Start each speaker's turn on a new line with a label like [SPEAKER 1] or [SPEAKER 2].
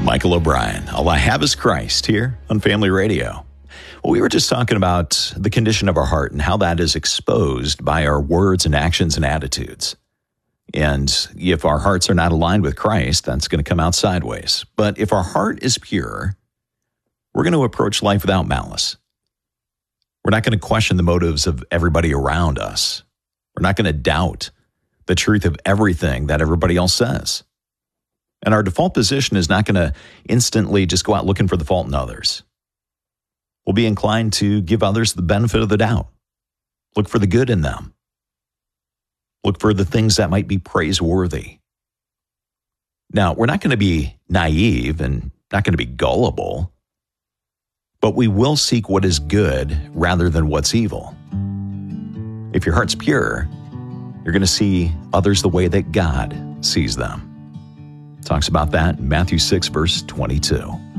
[SPEAKER 1] Michael O'Brien. All I have is Christ here on Family Radio. Well, we were just talking about the condition of our heart and how that is exposed by our words and actions and attitudes. And if our hearts are not aligned with Christ, that's going to come out sideways. But if our heart is pure, we're going to approach life without malice. We're not going to question the motives of everybody around us. We're not going to doubt the truth of everything that everybody else says. And our default position is not going to instantly just go out looking for the fault in others. We'll be inclined to give others the benefit of the doubt. Look for the good in them. Look for the things that might be praiseworthy. Now, we're not going to be naive and not going to be gullible, but we will seek what is good rather than what's evil. If your heart's pure, you're going to see others the way that God sees them. Talks about that in Matthew 6, verse 22.